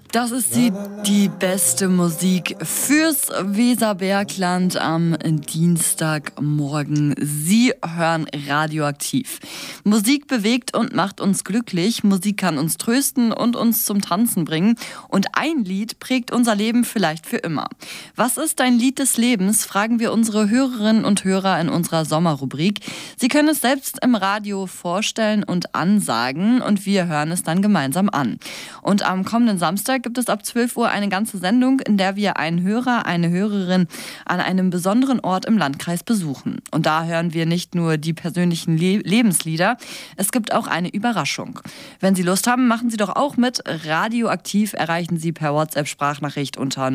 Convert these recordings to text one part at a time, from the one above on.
Das ist die beste Musik fürs Weserbergland am Dienstagmorgen. Sie hören Radioaktiv. Musik bewegt und macht uns glücklich. Musik kann uns trösten und uns zum Tanzen bringen. Und ein Lied prägt unser Leben vielleicht für immer. Was ist dein Lied des Lebens? Fragen wir unsere Hörerinnen und Hörer in unserer Sommerrubrik. Sie können es selbst im Radio vorstellen und ansagen und wir hören es dann gemeinsam an. Und am kommenden Samstag gibt es ab 12 Uhr eine ganze Sendung, in der wir einen Hörer, eine Hörerin an einem besonderen Ort im Landkreis besuchen. Und da hören wir nicht nur die persönlichen Lebenslieder, es gibt auch eine Überraschung. Wenn Sie Lust haben, machen Sie doch auch mit. Radioaktiv erreichen Sie per WhatsApp-Sprachnachricht unter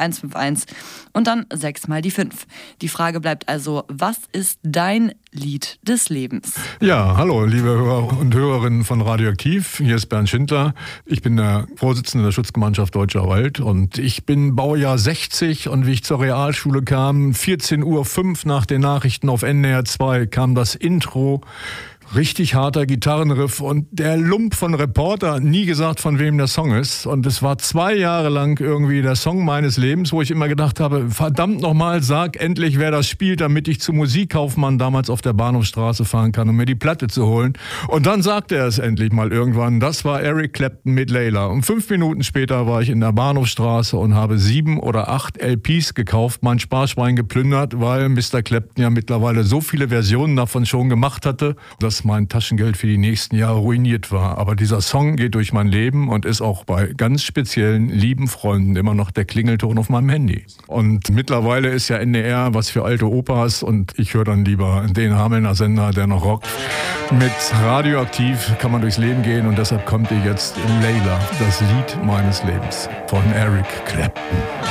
05151 und dann 6 mal die 5. Die Frage bleibt also, was ist dein Lied des Lebens? Ja, hallo liebe Hörer und Hörerinnen von Radioaktiv. Hier ist Bernd Schindler. Ich bin der Vorsitzende der Schutzgemeinschaft Deutscher Wald und ich bin Baujahr 60 und wie ich zur Realschule kam, 14:05 Uhr nach den Nachrichten auf NDR 2 kam das Intro. Richtig harter Gitarrenriff und der Lump von Reporter hat nie gesagt, von wem der Song ist. Und es war 2 Jahre lang irgendwie der Song meines Lebens, wo ich immer gedacht habe, verdammt nochmal, sag endlich, wer das spielt, damit ich zum Musikkaufmann damals auf der Bahnhofstraße fahren kann, um mir die Platte zu holen. Und dann sagte er es endlich mal irgendwann, das war Eric Clapton mit Layla. Und 5 Minuten später war ich in der Bahnhofstraße und habe 7 oder 8 LPs gekauft, mein Sparschwein geplündert, weil Mr. Clapton ja mittlerweile so viele Versionen davon schon gemacht hatte, dass mein Taschengeld für die nächsten Jahre ruiniert war. Aber dieser Song geht durch mein Leben und ist auch bei ganz speziellen, lieben Freunden immer noch der Klingelton auf meinem Handy. Und mittlerweile ist ja NDR was für alte Opas und ich höre dann lieber den Hamelner Sender, der noch rockt. Mit Radioaktiv kann man durchs Leben gehen und deshalb kommt ihr jetzt in Layla, das Lied meines Lebens von Eric Clapton.